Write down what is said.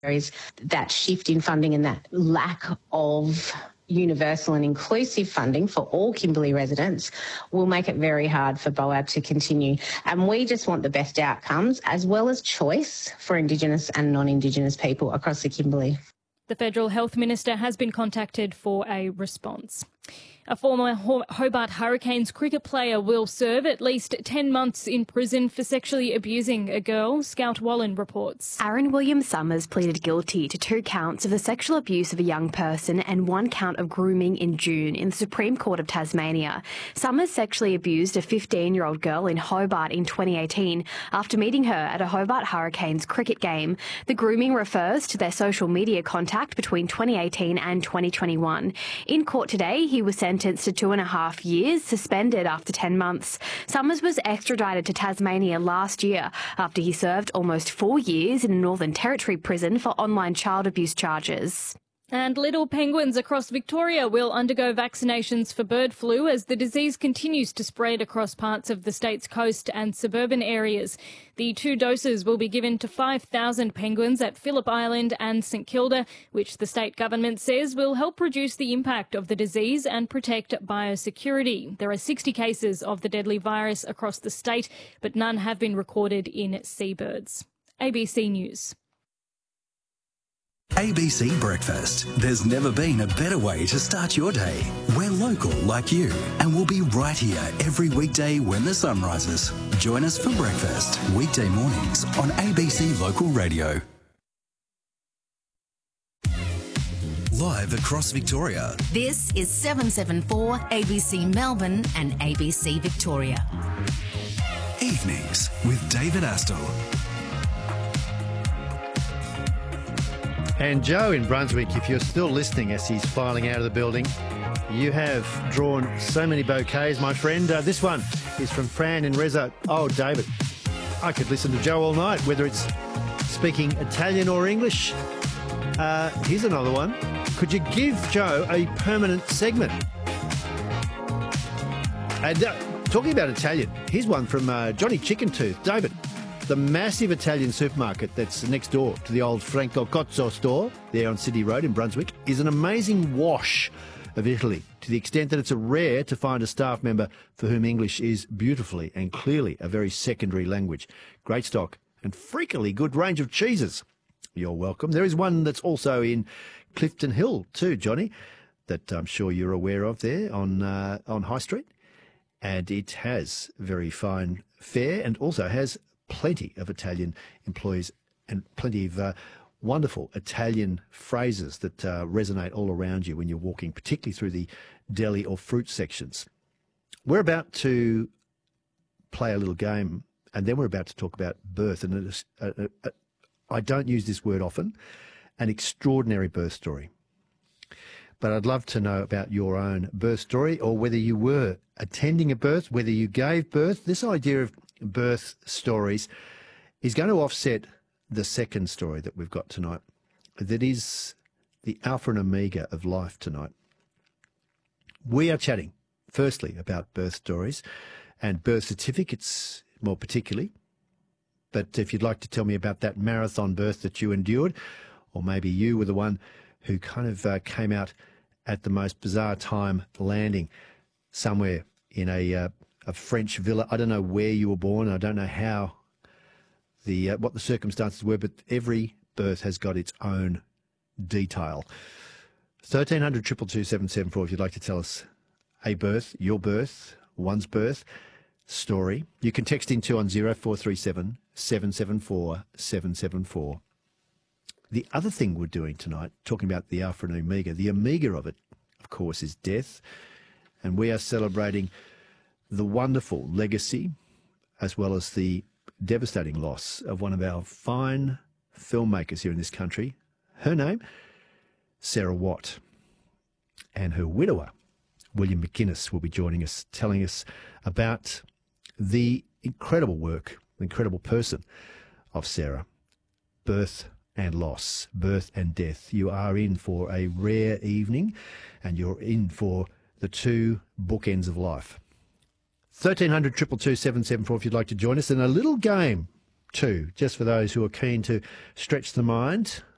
is that shift in funding and that lack of universal and inclusive funding for all Kimberley residents will make it very hard for BOAB to continue. And we just want the best outcomes as well as choice for Indigenous and non-Indigenous people across the Kimberley. The Federal Health Minister has been contacted for a response. A former Hobart Hurricanes cricket player will serve at least 10 months in prison for sexually abusing a girl, Scout Wallen reports. Aaron Williams-Summers pleaded guilty to 2 counts of the sexual abuse of a young person and 1 count of grooming in June in the Supreme Court of Tasmania. Summers sexually abused a 15-year-old girl in Hobart in 2018 after meeting her at a Hobart Hurricanes cricket game. The grooming refers to their social media contact between 2018 and 2021. In court today, he was sentenced to 2.5 years, suspended after 10 months. Summers was extradited to Tasmania last year after he served almost 4 years in a Northern Territory prison for online child abuse charges. And little penguins across Victoria will undergo vaccinations for bird flu as the disease continues to spread across parts of the state's coast and suburban areas. The 2 doses will be given to 5,000 penguins at Phillip Island and St Kilda, which the state government says will help reduce the impact of the disease and protect biosecurity. There are 60 cases of the deadly virus across the state, but none have been recorded in seabirds. ABC News. ABC Breakfast. There's never been a better way to start your day. We're local like you, and we'll be right here every weekday when the sun rises. Join us for breakfast, weekday mornings on ABC Local Radio. Live across Victoria. This is 774 ABC Melbourne and ABC Victoria. Evenings with David Astle. And Joe in Brunswick, if you're still listening as he's filing out of the building, you have drawn so many bouquets, my friend. This one is from Fran in Reza. Oh, David, I could listen to Joe all night, whether it's speaking Italian or English. Here's another one. Could you give Joe a permanent segment? And talking about Italian, here's one from Johnny Chicken Tooth. David, the massive Italian supermarket that's next door to the old Franco Cozzo store there on Sydney Road in Brunswick is an amazing wash of Italy, to the extent that it's rare to find a staff member for whom English is beautifully and clearly a very secondary language. Great stock and freakily good range of cheeses. You're welcome. There is one that's also in Clifton Hill too, Johnny, that I'm sure you're aware of there on High Street. And it has very fine fare and also has plenty of Italian employees and plenty of wonderful Italian phrases that resonate all around you when you're walking, particularly through the deli or fruit sections. We're about to play a little game, and then we're about to talk about birth. And I don't use this word often, an extraordinary birth story. But I'd love to know about your own birth story, or whether you were attending a birth, whether you gave birth. This idea of birth stories is going to offset the second story that we've got tonight. That is the alpha and omega of life tonight. We are chatting, firstly, about birth stories and birth certificates more particularly. But if you'd like to tell me about that marathon birth that you endured, or maybe you were the one who kind of came out at the most bizarre time, landing somewhere in a French villa. I don't know where you were born. I don't know how what the circumstances were, but every birth has got its own detail. 1300 222 774 if you'd like to tell us a birth, your birth, one's birth story. You can text into on 0437 774 774. The other thing we're doing tonight, talking about the alpha and omega, the omega of it, of course, is death. And we are celebrating the wonderful legacy as well as the devastating loss of one of our fine filmmakers here in this country. Her name, Sarah Watt. And her widower, William McInnes, will be joining us, telling us about the incredible work, the incredible person of Sarah. Birth and loss, birth and death. You are in for a rare evening, and you're in for the two bookends of life. 1300 222 774 if you'd like to join us, and a little game too, just for those who are keen to stretch the mind